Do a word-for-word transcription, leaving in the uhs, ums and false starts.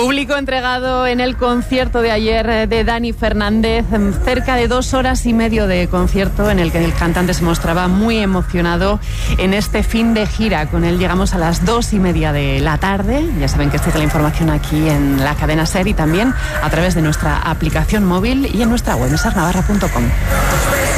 Público entregado en el concierto de ayer de Dani Fernández, cerca de dos horas y medio de concierto en el que el cantante se mostraba muy emocionado en este fin de gira. Con él llegamos a las dos y media de la tarde. Ya saben que está la información aquí en la cadena SER y también a través de nuestra aplicación móvil y en nuestra web, ser navarra punto com.